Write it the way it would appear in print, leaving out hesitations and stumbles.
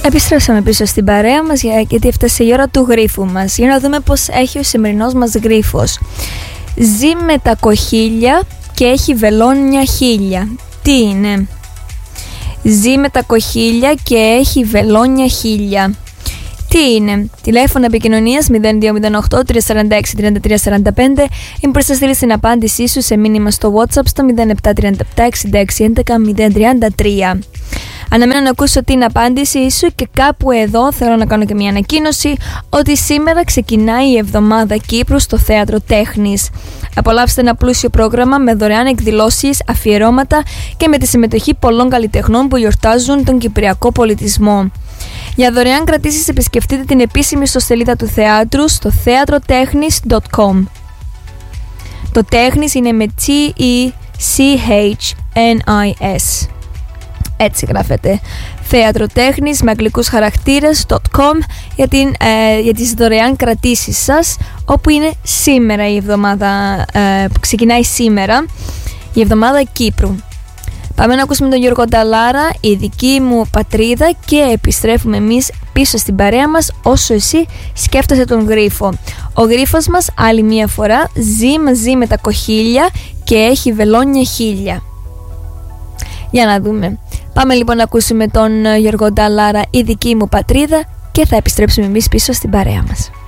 Επιστρέψαμε πίσω στην παρέα μας γιατί έφτασε η ώρα του γρίφου μας. Για να δούμε πως έχει ο σημερινός μας γρίφος. Ζει με τα κοχύλια και έχει βελόνια χείλια. Τι είναι? Ζει με τα κοχύλια και έχει βελόνια χείλια. Τι είναι? Τηλέφωνο επικοινωνίας 0208 346 3345 ή μπορείς να στείλεις την απάντησή σου σε μήνυμα στο WhatsApp στο 0737 66 11 033. Αναμένω να ακούσω την απάντησή σου και κάπου εδώ θέλω να κάνω και μια ανακοίνωση ότι σήμερα ξεκινάει η εβδομάδα Κύπρου στο Θέατρο Τέχνης. Απολαύστε ένα πλούσιο πρόγραμμα με δωρεάν εκδηλώσεις, αφιερώματα και με τη συμμετοχή πολλών καλλιτεχνών που γιορτάζουν τον κυπριακό πολιτισμό. Για δωρεάν κρατήσεις επισκεφτείτε την επίσημη ιστοσελίδα του θεάτρου στο theatrotechnis.com. Το Τέχνης είναι με TECHNIS. Έτσι γράφεται. Theatrotechnis με αγγλικούς χαρακτήρες.com για τις δωρεάν κρατήσεις σας, όπου είναι σήμερα η εβδομάδα που ξεκινάει σήμερα, η εβδομάδα Κύπρου. Πάμε να ακούσουμε τον Γιώργο Νταλάρα, η δική μου πατρίδα, και επιστρέφουμε εμείς πίσω στην παρέα μας όσο εσύ σκέφτεσαι τον γρίφο. Ο γρίφος μας άλλη μία φορά ζει μαζί με τα κοχύλια και έχει βελόνια χείλια. Για να δούμε. Πάμε λοιπόν να ακούσουμε τον Γιώργο Νταλάρα, η δική μου πατρίδα, και θα επιστρέψουμε εμείς πίσω στην παρέα μας.